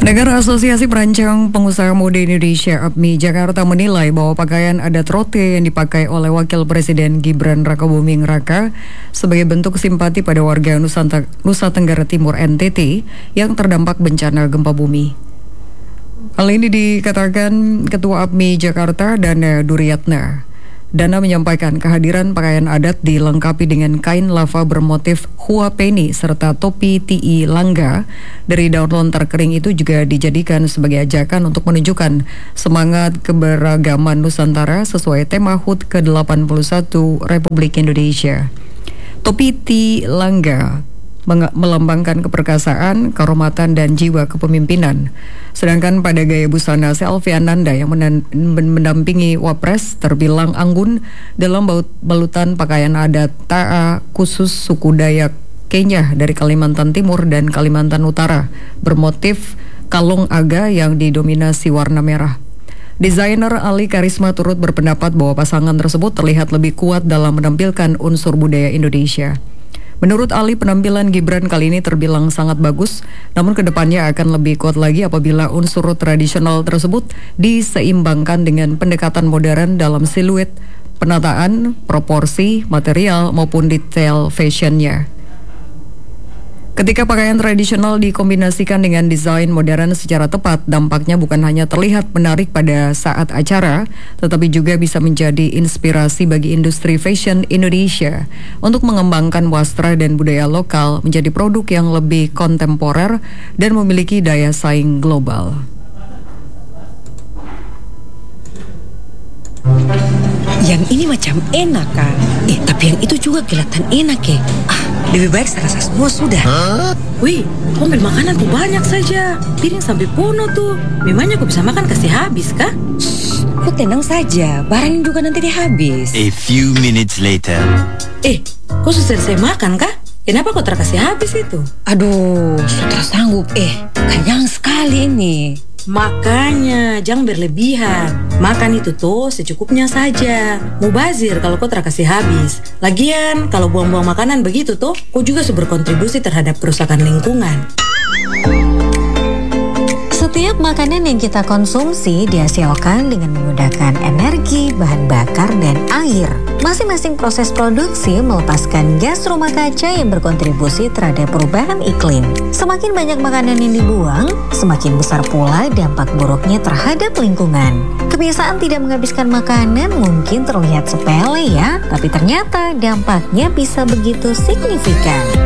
Pendengar Asosiasi Perancang Pengusaha Mode Indonesia APMI Jakarta menilai bahwa pakaian adat rote yang dipakai oleh Wakil Presiden Gibran Rakabuming Raka sebagai bentuk simpati pada warga Nusa Tenggara Timur NTT yang terdampak bencana gempa bumi. Hal ini dikatakan Ketua APMI Jakarta Dana Duryatna. Dana menyampaikan kehadiran pakaian adat dilengkapi dengan kain lava bermotif hua peni serta topi TI Langga dari daun lontar kering itu juga dijadikan sebagai ajakan untuk menunjukkan semangat keberagaman Nusantara sesuai tema HUT ke-81 Republik Indonesia. Topi TI Langga melambangkan keperkasaan, kehormatan, dan jiwa kepemimpinan. Sedangkan pada gaya busana Selvi Ananda yang mendampingi Wapres terbilang anggun dalam balutan pakaian adat Ta'a khusus suku Dayak Kenya dari Kalimantan Timur dan Kalimantan Utara bermotif kalung aga yang didominasi warna merah. Desainer Ali Karisma turut berpendapat bahwa pasangan tersebut terlihat lebih kuat dalam menampilkan unsur budaya Indonesia. Menurut Ali, penampilan Gibran kali ini terbilang sangat bagus, namun kedepannya akan lebih kuat lagi apabila unsur tradisional tersebut diseimbangkan dengan pendekatan modern dalam siluet, penataan, proporsi, material, maupun detail fashionnya. Ketika pakaian tradisional dikombinasikan dengan desain modern secara tepat, dampaknya bukan hanya terlihat menarik pada saat acara, tetapi juga bisa menjadi inspirasi bagi industri fashion Indonesia untuk mengembangkan wastra dan budaya lokal menjadi produk yang lebih kontemporer dan memiliki daya saing global. Yang ini macam enak, Kak. Tapi yang itu juga kelihatan enak, ya. Lebih baik saya rasa semua sudah. Wih, kau ambil makanan tuh banyak saja. Piring sampai penuh tuh. Memangnya kau bisa makan kasih habis, kah? Kau tenang saja, barang juga nanti dihabis. A few minutes later. Kau sudah selesai makan, kah? Kenapa kau terkasih habis itu? Aduh, sudah sanggup. Kenyang sekali ini. Makanya jangan berlebihan. Makan itu tuh secukupnya saja. Mubazir kalau kau terkasih habis. Lagian kalau buang-buang makanan begitu tuh, kau juga berkontribusi terhadap kerusakan lingkungan. Setiap makanan yang kita konsumsi dihasilkan dengan menggunakan energi, bahan bakar, dan air. Masing-masing proses produksi melepaskan gas rumah kaca yang berkontribusi terhadap perubahan iklim. Semakin banyak makanan yang dibuang, semakin besar pula dampak buruknya terhadap lingkungan. Kebiasaan tidak menghabiskan makanan mungkin terlihat sepele ya, tapi ternyata dampaknya bisa begitu signifikan.